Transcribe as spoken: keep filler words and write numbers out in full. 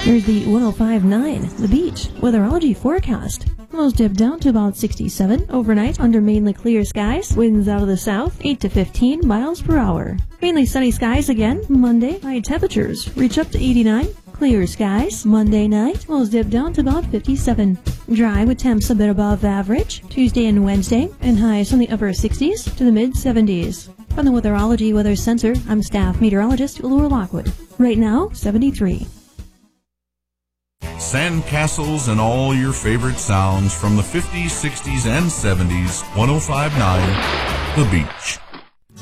Here's the one oh five point nine, The Beach, weatherology forecast. Lows dip down to about sixty-seven overnight under mainly clear skies. Winds out of the south, eight to fifteen miles per hour. Mainly sunny skies again. Monday, high temperatures reach up to eighty-nine. Clear skies. Monday night, lows dip down to about fifty-seven. Dry with temps a bit above average. Tuesday and Wednesday, and highs from the upper sixties to the mid seventies. From the Weatherology Weather Center, I'm staff meteorologist Laura Lockwood. Right now, seventy-three. Sandcastles and all your favorite sounds from the fifties, sixties, and seventies. one oh five point nine The Beach.